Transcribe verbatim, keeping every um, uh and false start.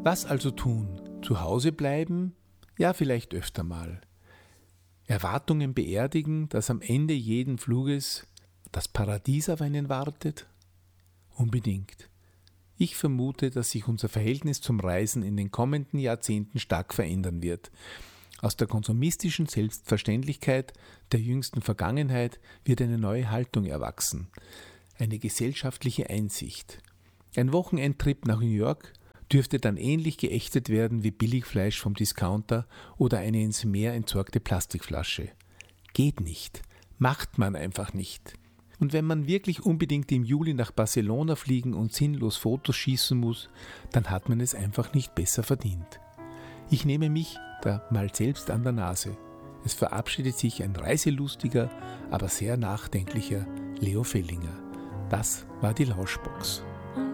Was also tun? Zu Hause bleiben? Ja, vielleicht öfter mal. Erwartungen beerdigen, dass am Ende jeden Fluges das Paradies auf einen wartet? Unbedingt. Ich vermute, dass sich unser Verhältnis zum Reisen in den kommenden Jahrzehnten stark verändern wird. Aus der konsumistischen Selbstverständlichkeit der jüngsten Vergangenheit wird eine neue Haltung erwachsen, eine gesellschaftliche Einsicht. Ein Wochenendtrip nach New York dürfte dann ähnlich geächtet werden wie Billigfleisch vom Discounter oder eine ins Meer entsorgte Plastikflasche. Geht nicht, macht man einfach nicht. Und wenn man wirklich unbedingt im Juli nach Barcelona fliegen und sinnlos Fotos schießen muss, dann hat man es einfach nicht besser verdient. Ich nehme mich da mal selbst an der Nase. Es verabschiedet sich ein reiselustiger, aber sehr nachdenklicher Leo Fellinger. Das war die Lauschbox.